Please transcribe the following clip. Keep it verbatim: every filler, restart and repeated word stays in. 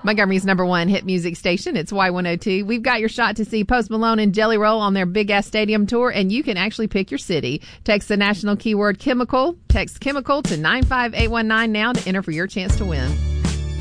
Montgomery's number one hit music station. It's Y one oh two. We've got your shot to see Post Malone and Jelly Roll on their Big Ass Stadium tour, and you can actually pick your city. Text the national keyword chemical. Text chemical to nine five eight one nine now to enter for your chance to win.